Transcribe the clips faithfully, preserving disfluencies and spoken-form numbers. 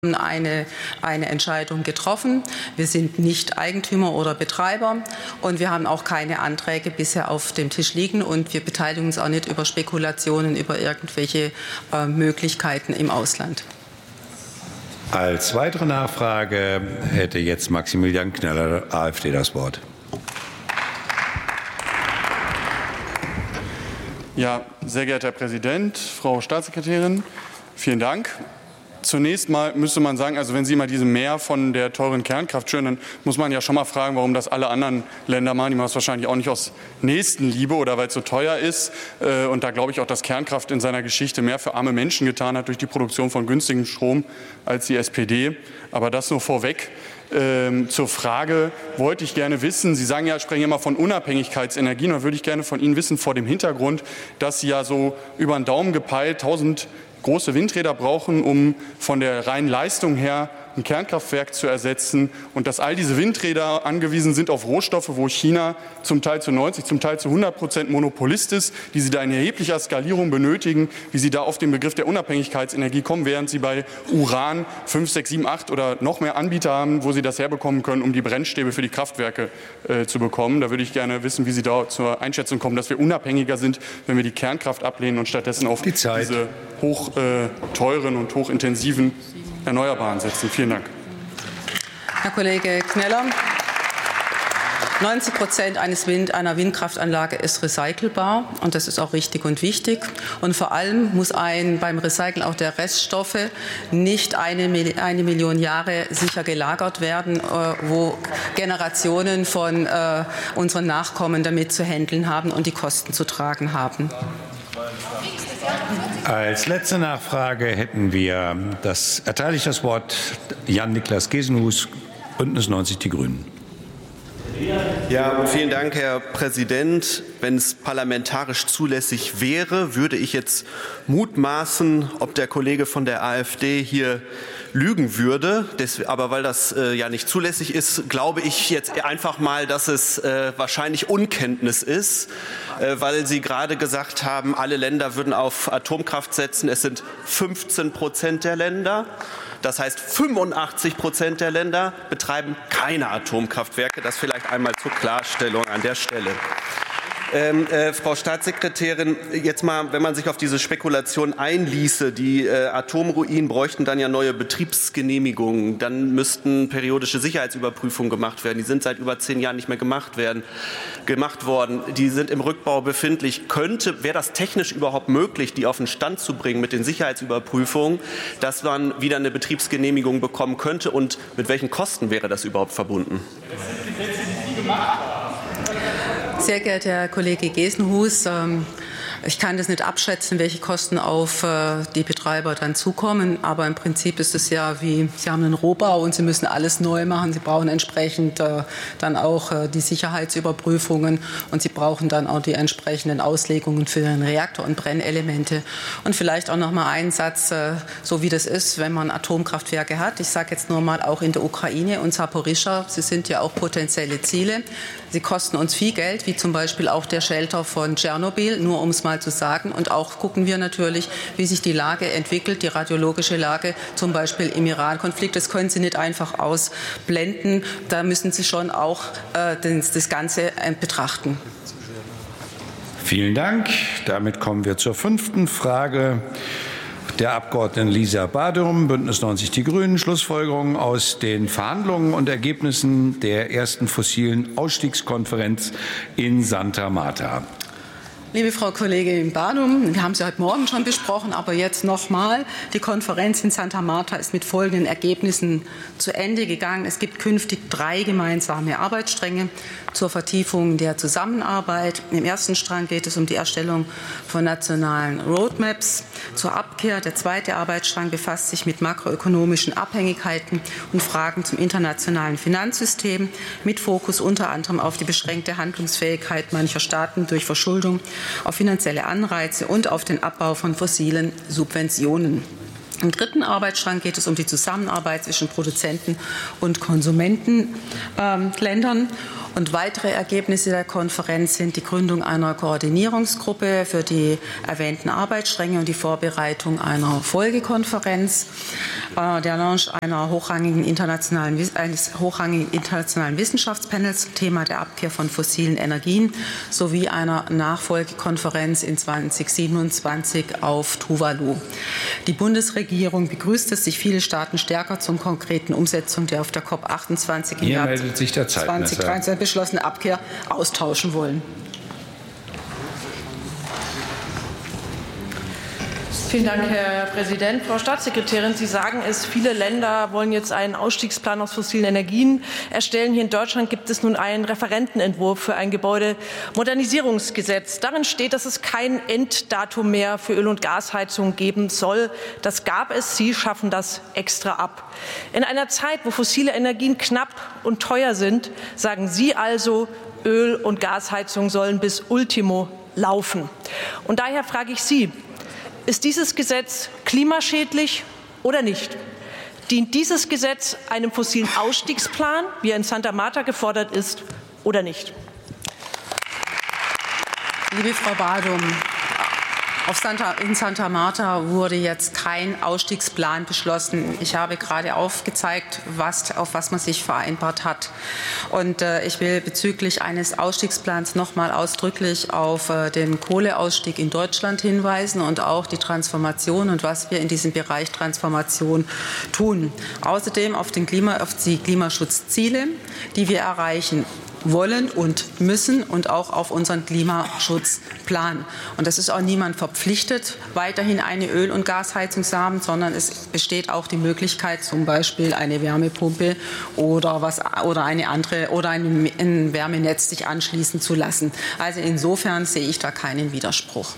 Eine, eine Entscheidung getroffen. Wir sind nicht Eigentümer oder Betreiber und wir haben auch keine Anträge bisher auf dem Tisch liegen und wir beteiligen uns auch nicht über Spekulationen über irgendwelche äh, Möglichkeiten im Ausland. Als weitere Nachfrage hätte jetzt Maximilian Kneller, AfD, das Wort. Ja, sehr geehrter Herr Präsident, Frau Staatssekretärin, vielen Dank. Zunächst mal müsste man sagen, also wenn Sie mal diese Mehr von der teuren Kernkraft schüren, dann muss man ja schon mal fragen, warum das alle anderen Länder machen. Die machen es wahrscheinlich auch nicht aus Nächstenliebe oder weil es so teuer ist. Und da glaube ich auch, dass Kernkraft in seiner Geschichte mehr für arme Menschen getan hat durch die Produktion von günstigem Strom als die S P D. Aber das nur vorweg. Ähm, zur Frage wollte ich gerne wissen, Sie sagen ja, sprechen immer von Unabhängigkeitsenergien, da würde ich gerne von Ihnen wissen, vor dem Hintergrund, dass Sie ja so über den Daumen gepeilt tausend große Windräder brauchen, um von der reinen Leistung her ein Kernkraftwerk zu ersetzen und dass all diese Windräder angewiesen sind auf Rohstoffe, wo China zum Teil zu neunzig, zum Teil zu hundert Prozent Monopolist ist, die sie da in erheblicher Skalierung benötigen, wie sie da auf den Begriff der Unabhängigkeitsenergie kommen, während sie bei Uran fünf, sechs, sieben, acht oder noch mehr Anbieter haben, wo sie das herbekommen können, um die Brennstäbe für die Kraftwerke äh, zu bekommen. Da würde ich gerne wissen, wie Sie da zur Einschätzung kommen, dass wir unabhängiger sind, wenn wir die Kernkraft ablehnen und stattdessen auf die diese hoch äh, teuren und hochintensiven Erneuerbaren setzen. Vielen Dank. Herr Kollege Kneller, neunzig Prozent eines Wind, einer Windkraftanlage ist recycelbar und das ist auch richtig und wichtig. Und vor allem muss ein, beim Recyceln auch der Reststoffe nicht eine, eine Million Jahre sicher gelagert werden, äh, wo Generationen von äh, unseren Nachkommen damit zu handeln haben und die Kosten zu tragen haben. Als letzte Nachfrage hätten wir das, erteile ich das Wort Jan-Niklas Gesenhus, Bündnis neunzig Die Grünen. Ja, vielen Dank, Herr Präsident. Wenn es parlamentarisch zulässig wäre, würde ich jetzt mutmaßen, ob der Kollege von der AfD hier lügen würde. Das, aber weil das äh, ja nicht zulässig ist, glaube ich jetzt einfach mal, dass es äh, wahrscheinlich Unkenntnis ist, äh, weil Sie gerade gesagt haben, alle Länder würden auf Atomkraft setzen. Es sind fünfzehn Prozent der Länder. Das heißt, fünfundachtzig Prozent der Länder betreiben keine Atomkraftwerke. Das vielleicht einmal zur Klarstellung an der Stelle. Ähm, äh, Frau Staatssekretärin, jetzt mal, wenn man sich auf diese Spekulation einließe, die äh, Atomruinen bräuchten dann ja neue Betriebsgenehmigungen, dann müssten periodische Sicherheitsüberprüfungen gemacht werden. Die sind seit über zehn Jahren nicht mehr gemacht werden, gemacht worden. Die sind im Rückbau befindlich. Könnte, wäre das technisch überhaupt möglich, die auf den Stand zu bringen mit den Sicherheitsüberprüfungen, dass man wieder eine Betriebsgenehmigung bekommen könnte und mit welchen Kosten wäre das überhaupt verbunden? Sehr geehrter Herr Kollege Gesenhus, ich kann das nicht abschätzen, welche Kosten auf die Betreiber dann zukommen. Aber im Prinzip ist es ja wie, Sie haben einen Rohbau und Sie müssen alles neu machen. Sie brauchen entsprechend dann auch die Sicherheitsüberprüfungen und Sie brauchen dann auch die entsprechenden Auslegungen für den Reaktor und Brennelemente. Und vielleicht auch noch mal einen Satz, so wie das ist, wenn man Atomkraftwerke hat. Ich sage jetzt nur mal auch in der Ukraine und Saporischschja, sie sind ja auch potenzielle Ziele. Sie kosten uns viel Geld, wie zum Beispiel auch der Shelter von Tschernobyl, nur um es mal zu sagen. Und auch gucken wir natürlich, wie sich die Lage entwickelt, die radiologische Lage, zum Beispiel im Iran-Konflikt. Das können Sie nicht einfach ausblenden. Da müssen Sie schon auch äh, das, das Ganze äh, betrachten. Vielen Dank. Damit kommen wir zur fünften Frage der Abgeordneten Lisa Badum, Bündnis neunzig Die Grünen. Schlussfolgerungen aus den Verhandlungen und Ergebnissen der ersten fossilen Ausstiegskonferenz in Santa Marta. Liebe Frau Kollegin Badum, wir haben sie heute Morgen schon besprochen, aber jetzt noch mal. Die Konferenz in Santa Marta ist mit folgenden Ergebnissen zu Ende gegangen. Es gibt künftig drei gemeinsame Arbeitsstränge zur Vertiefung der Zusammenarbeit. Im ersten Strang geht es um die Erstellung von nationalen Roadmaps zur Abkehr. Der zweite Arbeitsstrang befasst sich mit makroökonomischen Abhängigkeiten und Fragen zum internationalen Finanzsystem, mit Fokus unter anderem auf die beschränkte Handlungsfähigkeit mancher Staaten durch Verschuldung, auf finanzielle Anreize und auf den Abbau von fossilen Subventionen. Im dritten Arbeitsstrang geht es um die Zusammenarbeit zwischen Produzenten und Konsumentenländern. Und weitere Ergebnisse der Konferenz sind die Gründung einer Koordinierungsgruppe für die erwähnten Arbeitsstränge und die Vorbereitung einer Folgekonferenz, äh, der Launch einer hochrangigen internationalen, eines hochrangigen internationalen Wissenschaftspanels zum Thema der Abkehr von fossilen Energien sowie einer Nachfolgekonferenz in zweitausendsiebenundzwanzig auf Tuvalu. Die Bundesregierung begrüßt es, sich viele Staaten stärker zur konkreten Umsetzung der auf der COP achtundzwanzig im Hier Jahr meldet sich der zweitausenddreiundzwanzig beschlossene Abkehr austauschen wollen. Vielen Dank, Herr Präsident. Frau Staatssekretärin, Sie sagen es, viele Länder wollen jetzt einen Ausstiegsplan aus fossilen Energien erstellen. Hier in Deutschland gibt es nun einen Referentenentwurf für ein Gebäudemodernisierungsgesetz. Darin steht, dass es kein Enddatum mehr für Öl- und Gasheizung geben soll. Das gab es. Sie schaffen das extra ab. In einer Zeit, wo fossile Energien knapp und teuer sind, sagen Sie also, Öl- und Gasheizung sollen bis Ultimo laufen. Und daher frage ich Sie, ist dieses Gesetz klimaschädlich oder nicht? Dient dieses Gesetz einem fossilen Ausstiegsplan, wie er in Santa Marta gefordert ist, oder nicht? Liebe Frau Badum, auf Santa, in Santa Marta wurde jetzt kein Ausstiegsplan beschlossen. Ich habe gerade aufgezeigt, was, auf was man sich vereinbart hat. Und äh, ich will bezüglich eines Ausstiegsplans noch mal ausdrücklich auf äh, den Kohleausstieg in Deutschland hinweisen und auch die Transformation und was wir in diesem Bereich Transformation tun. Außerdem auf, den Klima, auf die Klimaschutzziele, die wir erreichen wollen und müssen und auch auf unseren Klimaschutzplan. Und das ist auch niemand verpflichtet, weiterhin eine Öl- und Gasheizung zu haben, sondern es besteht auch die Möglichkeit, zum Beispiel eine Wärmepumpe oder, was, oder eine andere oder ein, ein Wärmenetz sich anschließen zu lassen. Also insofern sehe ich da keinen Widerspruch.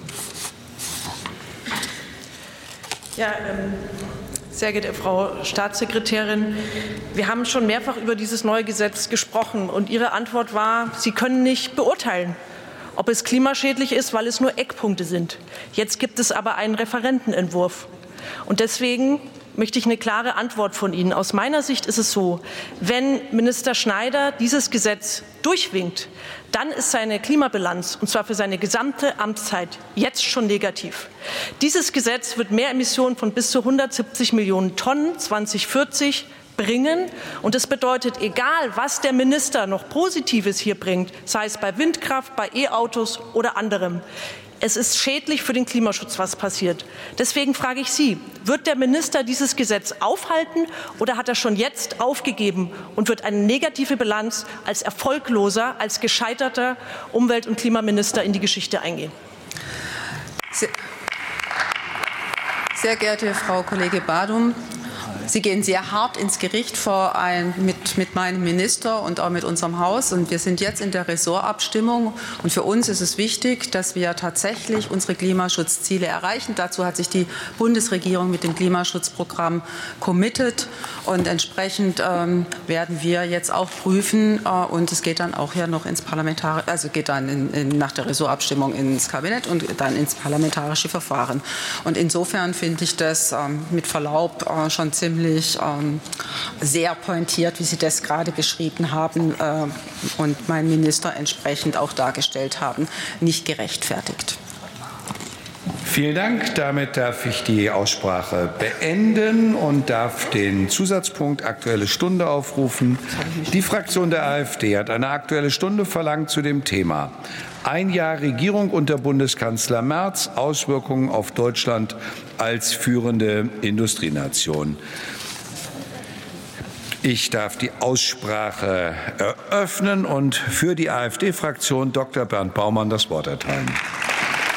Ja, ähm Sehr geehrte Frau Staatssekretärin, wir haben schon mehrfach über dieses neue Gesetz gesprochen und Ihre Antwort war, Sie können nicht beurteilen, ob es klimaschädlich ist, weil es nur Eckpunkte sind. Jetzt gibt es aber einen Referentenentwurf. Und deswegen möchte ich eine klare Antwort von Ihnen. Aus meiner Sicht ist es so, wenn Minister Schneider dieses Gesetz durchwinkt, dann ist seine Klimabilanz, und zwar für seine gesamte Amtszeit, jetzt schon negativ. Dieses Gesetz wird mehr Emissionen von bis zu hundertsiebzig Millionen Tonnen zweitausendvierzig bringen. Und das bedeutet, egal was der Minister noch Positives hier bringt, sei es bei Windkraft, bei E-Autos oder anderem, es ist schädlich für den Klimaschutz, was passiert. Deswegen frage ich Sie, wird der Minister dieses Gesetz aufhalten oder hat er schon jetzt aufgegeben und wird eine negative Bilanz als erfolgloser, als gescheiterter Umwelt- und Klimaminister in die Geschichte eingehen? Sehr, sehr geehrte Frau Kollege Badum, Sie gehen sehr hart ins Gericht vor ein, mit, mit meinem Minister und auch mit unserem Haus. Und wir sind jetzt in der Ressortabstimmung. Und für uns ist es wichtig, dass wir tatsächlich unsere Klimaschutzziele erreichen. Dazu hat sich die Bundesregierung mit dem Klimaschutzprogramm committed. Und entsprechend ähm, werden wir jetzt auch prüfen. Äh, und es geht dann auch ja noch ins Parlamentar, also geht dann in, in, nach der Ressortabstimmung ins Kabinett und dann ins parlamentarische Verfahren. Und insofern finde ich das ähm, mit Verlaub äh, schon ziemlich Ähm, sehr pointiert, wie Sie das gerade beschrieben haben äh, und mein Minister entsprechend auch dargestellt haben, nicht gerechtfertigt. Vielen Dank. Damit darf ich die Aussprache beenden und darf den Zusatzpunkt Aktuelle Stunde aufrufen. Die Fraktion der AfD hat eine Aktuelle Stunde verlangt zu dem Thema Ein Jahr Regierung unter Bundeskanzler Merz, Auswirkungen auf Deutschland als führende Industrienation. Ich darf die Aussprache eröffnen und für die AfD-Fraktion Doktor Bernd Baumann das Wort erteilen.